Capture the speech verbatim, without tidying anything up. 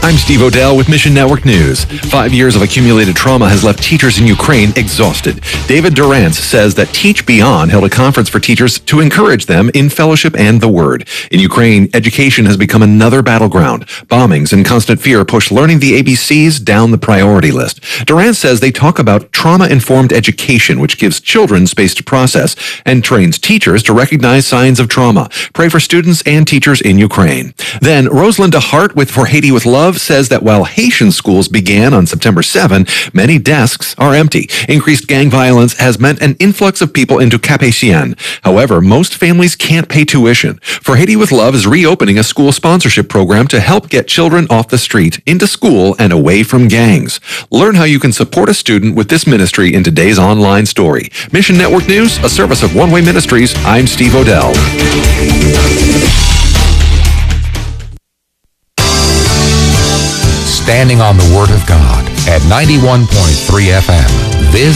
I'm Steve Odell with Mission Network News. Five years of accumulated trauma has left teachers in Ukraine exhausted. David Durrance says that Teach Beyond held a conference for teachers to encourage them in fellowship and the Word. In Ukraine, education has become another battleground. Bombings and constant fear push learning the A B Cs down the priority list. Durrance says they talk about trauma-informed education, which gives children space to process and trains teachers to recognize signs of trauma. Pray for students and teachers in Ukraine. Then, Rosalinda Hart with For Haiti with Love says that while Haitian schools began on September seventh, many desks are empty. Increased gang violence has meant an influx of people into Cap-Haitien. However, most families can't pay tuition. For Haiti with Love is reopening a school sponsorship program to help get children off the street, into school, and away from gangs. Learn how you can support a student with this ministry in today's online story. Mission Network News, a service of One Way Ministries. I'm Steve Odell. Standing on the Word of God at ninety-one point three F M. This